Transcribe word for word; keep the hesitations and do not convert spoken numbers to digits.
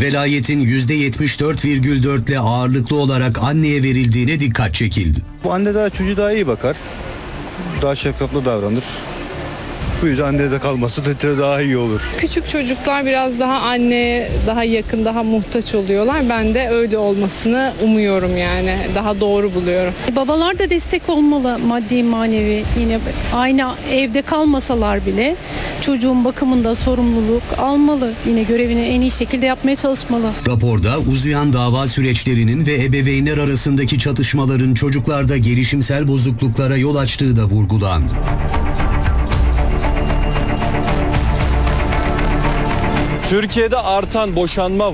velayetin yüzde yetmiş dört virgül dört ile ağırlıklı olarak anneye verildiğine dikkat çekildi. Bu anne daha çocuğu daha iyi bakar. Daha şefkatli davranır. Bu yüzden annede kalması da daha iyi olur. Küçük çocuklar biraz daha anneye daha yakın, daha muhtaç oluyorlar. Ben de öyle olmasını umuyorum yani. Daha doğru buluyorum. Babalar da destek olmalı, maddi manevi. Yine aynı evde kalmasalar bile çocuğun bakımında sorumluluk almalı. Yine görevini en iyi şekilde yapmaya çalışmalı. Raporda uzayan dava süreçlerinin ve ebeveynler arasındaki çatışmaların çocuklarda gelişimsel bozukluklara yol açtığı da vurgulandı. Türkiye'de artan boşanma